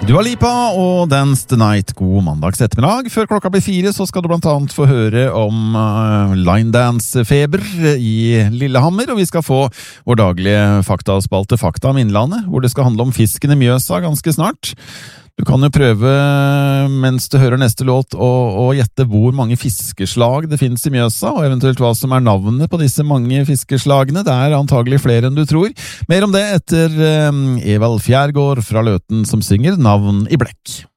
Dua Lipa og Dance the Night. God mandags ettermiddag. Før klokka blir 4 så skal du blant annet få høre om linedance-feber i Lillehammer, og vi skal få vår daglige faktaspalte Fakta om Innlandet, hvor det skal handle om fisken i Mjøsa ganske snart. Du kan jo prøve, mens du hører neste låt, å gjette hvor mange fiskeslag det finnes i Mjøsa, og eventuelt hva som er navnet på disse mange fiskeslagene. Det er antagelig flere enn du tror. Mer om det etter Evald Fjærgård fra Løten, som synger Navn i blekk.